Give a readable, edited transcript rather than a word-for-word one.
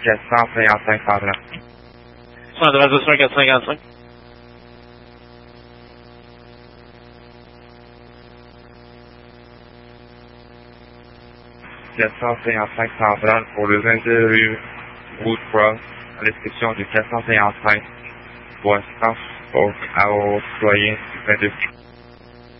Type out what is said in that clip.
455 Sandra. Sandra 455. Central pour le 22 rue Woodcross, à l'inscription du 455 pour assistance aux citoyens du 22.